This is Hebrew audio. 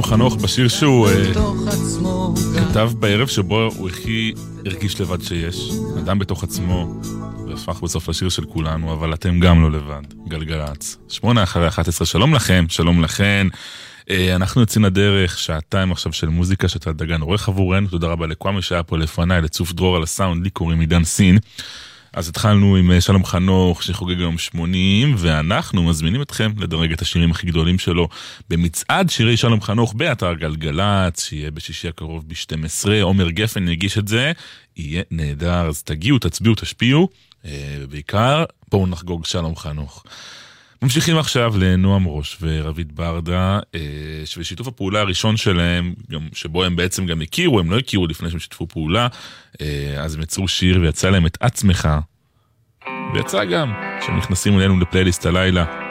חנוך בשיר שהוא כתב בערב שבו הוא הכי הרגיש לבד שיש, אדם בתוך עצמו, והפך בסוף לשיר של כולנו, אבל אתם גם לא לבד. גלגלץ 8:11. שלום לכם, שלום לכן. אנחנו יוצאים לדרך, שעתיים עכשיו של מוזיקה שאתה דגן עורך עבורנו. תודה רבה לכל מי שהיה פה לפניי, לצוף דרור על הסאונד, לי קוראים עידן סין. אז התחלנו עם שלום חנוך שחוגג היום 80, ואנחנו מזמינים אתכם לדרג את השירים הכי גדולים שלו במצעד שירי שלום חנוך באתר גלגלץ, שיהיה בשישי הקרוב ב-12. עומר גפן יגיש את זה, יהיה נהדר. אז תגיעו, תצביעו, תשפיעו, ובעיקר בואו נחגוג שלום חנוך. ממשיכים עכשיו לנועם ראש ורבית ברדה, שבשיתוף הפעולה הראשון שלהם, שבו הם בעצם גם הכירו, הם לא הכירו לפני שהם שיתפו פעולה, אז הם יצרו שיר ויצא להם את עצמך, ויצא גם שהם נכנסים אלינו לפלייליסט הלילה.